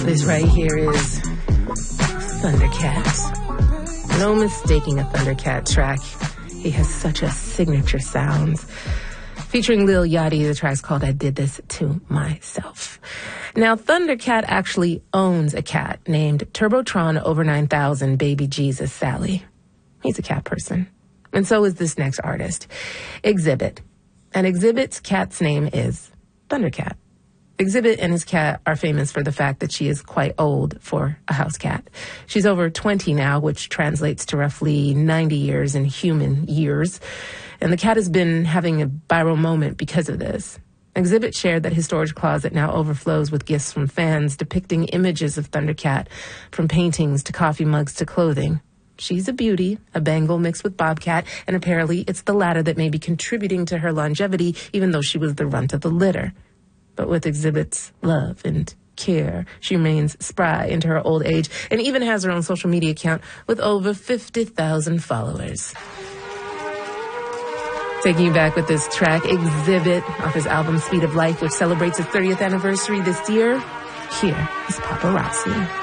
This right here is Thundercat. No mistaking a Thundercat track. He has such a signature sound. Featuring Lil Yachty, the track's called I Did This to Myself. Now, Thundercat actually owns a cat named Turbotron Over 9000 Baby Jesus Sally. He's a cat person. And so is this next artist, Xzibit. And Xzibit's cat's name is Thundercat. Xzibit and his cat are famous for the fact that she is quite old for a house cat. She's over 20 now, which translates to roughly 90 years in human years. And the cat has been having a viral moment because of this. Xzibit shared that his storage closet now overflows with gifts from fans depicting images of Thundercat, from paintings to coffee mugs to clothing. She's a beauty, a Bengal mixed with Bobcat, and apparently it's the latter that may be contributing to her longevity, even though she was the runt of the litter. But with Xzibit's love and care, she remains spry into her old age and even has her own social media account with over 50,000 followers. Taking you back with this track, Xzibit, off his album Speed of Life, which celebrates its 30th anniversary this year. Here is Paparazzi.